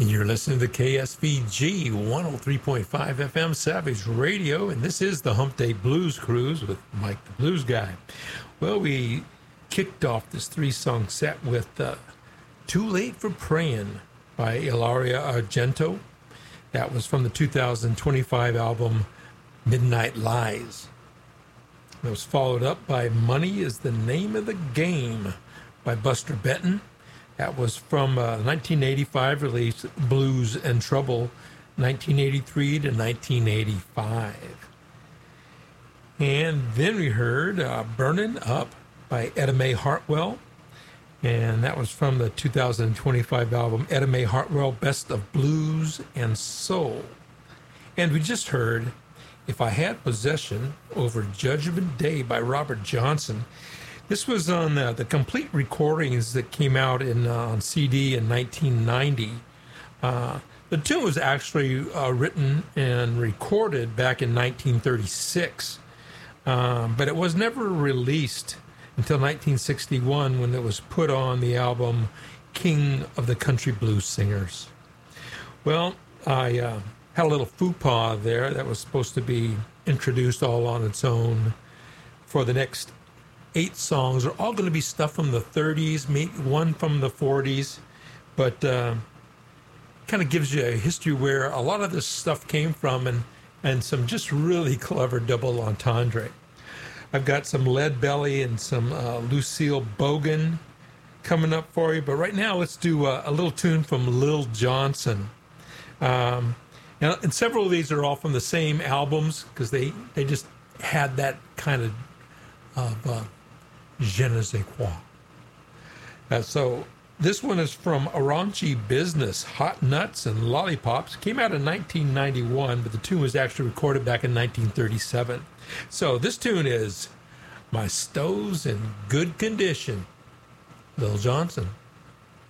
You're listening to KSVG 103.5 FM Savage Radio, and this is the Hump Day Blues Cruise with Mike the Blues Guy. Well, we kicked off this three-song set with Too Late for Praying by Ilaria Argento. That was from the 2025 album Midnight Lies. It was followed up by Money is the Name of the Game by Buster Benton. That was from 1985 release, Blues and Trouble, 1983 to 1985. And then we heard Burnin' Up by Etta Mae Hartwell. And that was from the 2025 album, Etta Mae Hartwell, Best of Blues and Soul. And we just heard If I Had Possession over Judgment Day by Robert Johnson. This was on the complete recordings that came out on CD in 1990. The tune was actually written and recorded back in 1936, but it was never released until 1961 when it was put on the album King of the Country Blues Singers. Well, I had a little faux there that was supposed to be introduced all on its own. For the next 8 songs are all going to be stuff from the 30s, maybe one from the 40s, but kind of gives you a history where a lot of this stuff came from and some just really clever double entendre. I've got some Lead Belly and some Lucille Bogan coming up for you, but right now let's do a little tune from Lil Johnson. And several of these are all from the same albums because they just had that kind of je ne sais quoi. So this one is from Arantxa Business, Hot Nuts and Lollipops. Came out in 1991, but the tune was actually recorded back in 1937. So this tune is My Stove's in Good Condition, Lil Johnson.